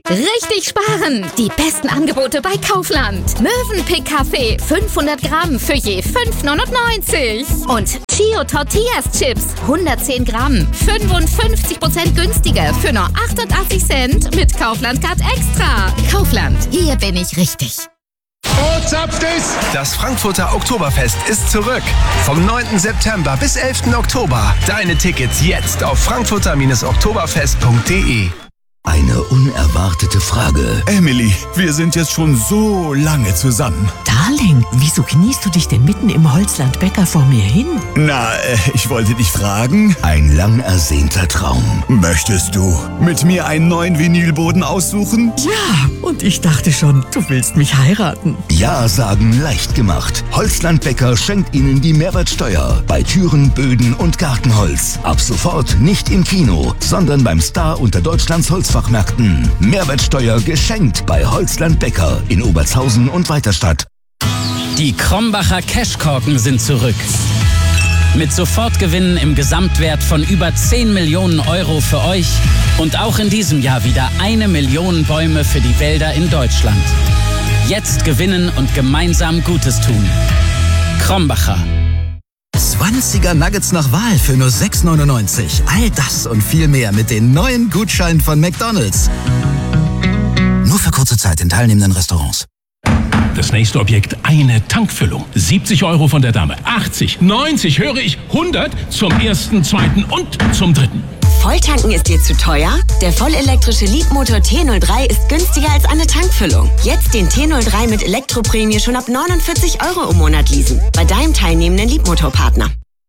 Richtig sparen! Die besten Angebote bei Kaufland. Mövenpick Kaffee 500 Gramm für je 5,99. Und Chio Tortillas Chips 110 Gramm 55% günstiger für nur 88 Cent mit Kaufland Card Extra. Kaufland, hier bin ich richtig. Oh, zapft es! Das Frankfurter Oktoberfest ist zurück. Vom 9. September bis 11. Oktober. Deine Tickets jetzt auf frankfurter-oktoberfest.de. Eine unerwartete Frage. Emily, wir sind jetzt schon so lange zusammen. Darling, wieso kniest du dich denn mitten im Holzland-Bäcker vor mir hin? Na, ich wollte dich fragen. Ein lang ersehnter Traum. Möchtest du mit mir einen neuen Vinylboden aussuchen? Ja, und ich dachte schon, du willst mich heiraten. Ja sagen leicht gemacht. Holzland-Bäcker schenkt Ihnen die Mehrwertsteuer bei Türen, Böden und Gartenholz. Ab sofort nicht im Kino, sondern beim Star unter Deutschlands Holzfachmärkten. Mehrwertsteuer geschenkt bei Holzland-Bäcker in Obertshausen und Weiterstadt. Die Krombacher Cashkorken sind zurück. Mit Sofortgewinnen im Gesamtwert von über 10 Millionen Euro für euch und auch in diesem Jahr wieder 1 Million Bäume für die Wälder in Deutschland. Jetzt gewinnen und gemeinsam Gutes tun. Krombacher. 20er Nuggets nach Wahl für nur 6,99. All das und viel mehr mit den neuen Gutscheinen von McDonald's. Nur für kurze Zeit in teilnehmenden Restaurants. Das nächste Objekt, eine Tankfüllung. 70 Euro von der Dame. 80, 90, höre ich, 100 zum ersten, zweiten und zum dritten. Volltanken ist dir zu teuer? Der vollelektrische Leapmotor T03 ist günstiger als eine Tankfüllung. Jetzt den T03 mit Elektroprämie schon ab 49 Euro im Monat leasen. Bei deinem teilnehmenden Leapmotor-Partner.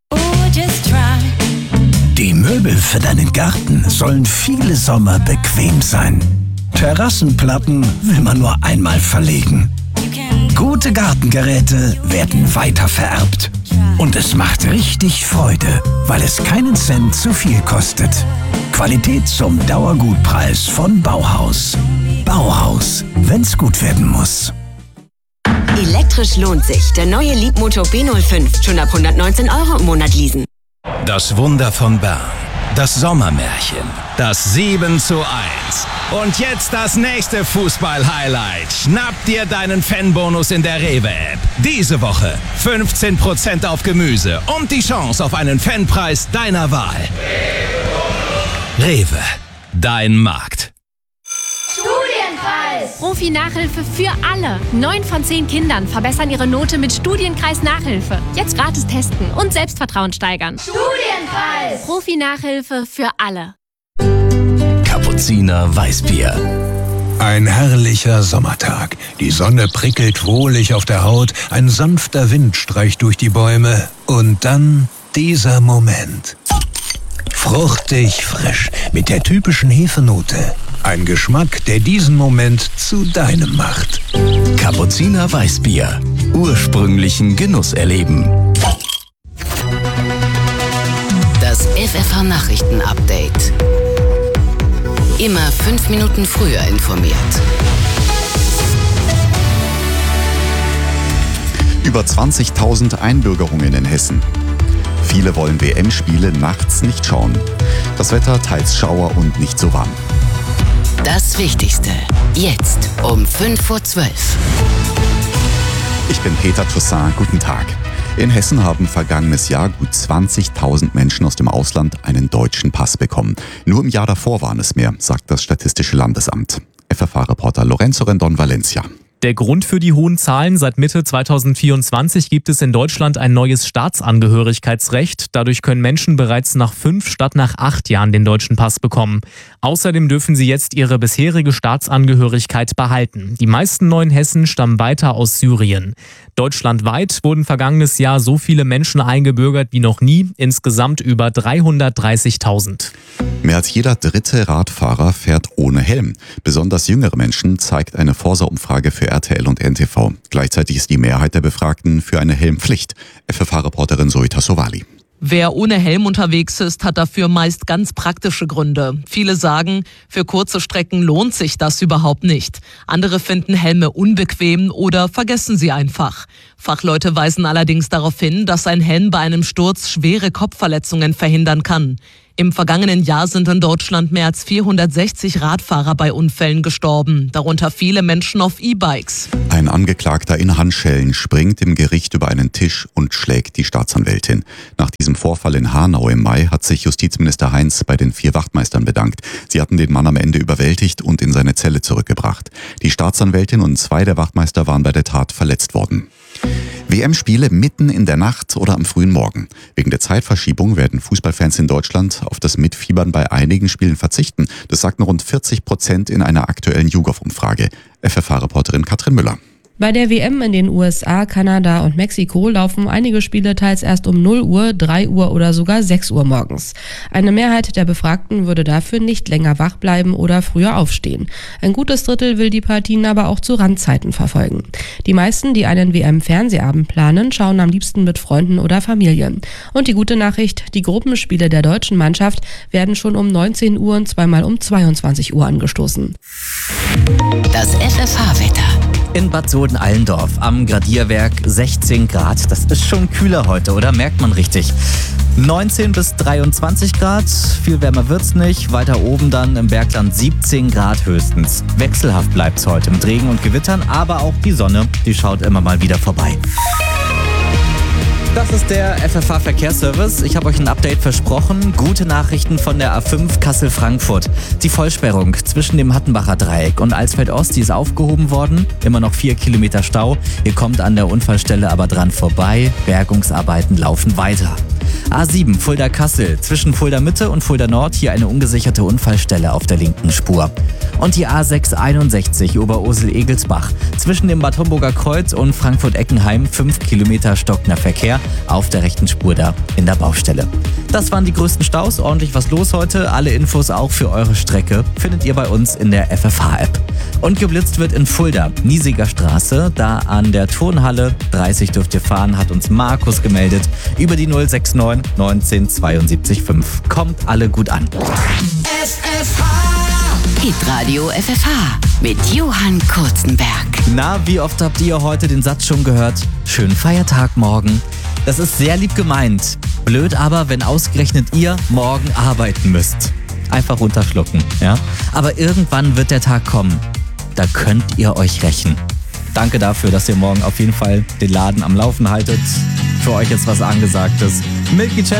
Die Möbel für deinen Garten sollen viele Sommer bequem sein. Terrassenplatten will man nur einmal verlegen. Gute Gartengeräte werden weitervererbt. Und es macht richtig Freude, weil es keinen Cent zu viel kostet. Qualität zum Dauergutpreis von Bauhaus. Bauhaus, wenn's gut werden muss. Elektrisch lohnt sich. Der neue Leapmotor B05 schon ab 119 Euro im Monat leasen. Das Wunder von Bern. Das Sommermärchen. Das 7:1. Und jetzt das nächste Fußball-Highlight. Schnapp dir deinen Fanbonus in der Rewe-App. Diese Woche 15% auf Gemüse und die Chance auf einen Fanpreis deiner Wahl. Rewe. Dein Markt. Studienkreis! Profi-Nachhilfe für alle. 9 von 10 Kindern verbessern ihre Note mit Studienkreis-Nachhilfe. Jetzt gratis testen und Selbstvertrauen steigern. Studienkreis! Profi-Nachhilfe für alle. Kapuziner Weißbier. Ein herrlicher Sommertag. Die Sonne prickelt wohlig auf der Haut, ein sanfter Wind streicht durch die Bäume und dann dieser Moment. Fruchtig frisch, mit der typischen Hefenote. Ein Geschmack, der diesen Moment zu deinem macht. Kapuziner Weißbier. Ursprünglichen Genuss erleben. Das FFH-Nachrichten-Update. Immer 5 Minuten früher informiert. Über 20.000 Einbürgerungen in Hessen. Viele wollen WM-Spiele nachts nicht schauen. Das Wetter teils Schauer und nicht so warm. Das Wichtigste. Jetzt um 5:12 Uhr. Ich bin Peter Toussaint. Guten Tag. In Hessen haben vergangenes Jahr gut 20.000 Menschen aus dem Ausland einen deutschen Pass bekommen. Nur im Jahr davor waren es mehr, sagt das Statistische Landesamt. FFH-Reporter Lorenzo Rendon Valencia. Der Grund für die hohen Zahlen: seit Mitte 2024 gibt es in Deutschland ein neues Staatsangehörigkeitsrecht. Dadurch können Menschen bereits nach 5 statt nach 8 Jahren den deutschen Pass bekommen. Außerdem dürfen sie jetzt ihre bisherige Staatsangehörigkeit behalten. Die meisten neuen Hessen stammen weiter aus Syrien. Deutschlandweit wurden vergangenes Jahr so viele Menschen eingebürgert wie noch nie, insgesamt über 330.000. Mehr als jeder dritte Radfahrer fährt ohne Helm. Besonders jüngere Menschen, zeigt eine Forsa-Umfrage für RTL und NTV. Gleichzeitig ist die Mehrheit der Befragten für eine Helmpflicht. FFH-Reporterin Zoe Tassovali. Wer ohne Helm unterwegs ist, hat dafür meist ganz praktische Gründe. Viele sagen, für kurze Strecken lohnt sich das überhaupt nicht. Andere finden Helme unbequem oder vergessen sie einfach. Fachleute weisen allerdings darauf hin, dass ein Helm bei einem Sturz schwere Kopfverletzungen verhindern kann. Im vergangenen Jahr sind in Deutschland mehr als 460 Radfahrer bei Unfällen gestorben, darunter viele Menschen auf E-Bikes. Ein Angeklagter in Handschellen springt im Gericht über einen Tisch und schlägt die Staatsanwältin. Nach diesem Vorfall in Hanau im Mai hat sich Justizminister Heinz bei den 4 Wachtmeistern bedankt. Sie hatten den Mann am Ende überwältigt und in seine Zelle zurückgebracht. Die Staatsanwältin und 2 der Wachtmeister waren bei der Tat verletzt worden. WM-Spiele mitten in der Nacht oder am frühen Morgen. Wegen der Zeitverschiebung werden Fußballfans in Deutschland auf das Mitfiebern bei einigen Spielen verzichten. Das sagten rund 40% in einer aktuellen YouGov-Umfrage. FFH-Reporterin Katrin Müller. Bei der WM in den USA, Kanada und Mexiko laufen einige Spiele teils erst um 0 Uhr, 3 Uhr oder sogar 6 Uhr morgens. Eine Mehrheit der Befragten würde dafür nicht länger wach bleiben oder früher aufstehen. Ein gutes Drittel will die Partien aber auch zu Randzeiten verfolgen. Die meisten, die einen WM-Fernsehabend planen, schauen am liebsten mit Freunden oder Familie. Und die gute Nachricht, die Gruppenspiele der deutschen Mannschaft werden schon um 19 Uhr und zweimal um 22 Uhr angestoßen. Das FFH-Wetter. In Bad Soden-Allendorf am Gradierwerk 16 Grad. Das ist schon kühler heute, oder? Merkt man richtig. 19 bis 23 Grad, viel wärmer wird's nicht. Weiter oben dann im Bergland 17 Grad höchstens. Wechselhaft bleibt's heute mit Regen und Gewittern, aber auch die Sonne, die schaut immer mal wieder vorbei. Das ist der FFH-Verkehrsservice. Ich habe euch ein Update versprochen. Gute Nachrichten von der A5 Kassel-Frankfurt. Die Vollsperrung zwischen dem Hattenbacher Dreieck und Alsfeld-Ost, die ist aufgehoben worden. Immer noch 4 Kilometer Stau. Ihr kommt an der Unfallstelle aber dran vorbei. Bergungsarbeiten laufen weiter. A7 Fulda-Kassel, zwischen Fulda-Mitte und Fulda-Nord hier eine ungesicherte Unfallstelle auf der linken Spur. Und die A661 Oberursel-Egelsbach, zwischen dem Bad Homburger Kreuz und Frankfurt-Eckenheim 5 Kilometer stockender Verkehr auf der rechten Spur da in der Baustelle. Das waren die größten Staus, ordentlich was los heute. Alle Infos auch für eure Strecke findet ihr bei uns in der FFH-App. Und geblitzt wird in Fulda, Niesiger Straße, da an der Turnhalle. 30 dürft ihr fahren, hat uns Markus gemeldet, über die 069 19 72 5. Kommt alle gut an. FFH Hitradio FFH mit Johann Kurzenberg. Na, wie oft habt ihr heute den Satz schon gehört? Schönen Feiertag morgen. Das ist sehr lieb gemeint. Blöd aber, wenn ausgerechnet ihr morgen arbeiten müsst. Einfach runterschlucken, ja? Aber irgendwann wird der Tag kommen. Da könnt ihr euch rächen. Danke dafür, dass ihr morgen auf jeden Fall den Laden am Laufen haltet. Für euch jetzt was Angesagtes. Milky Challenge.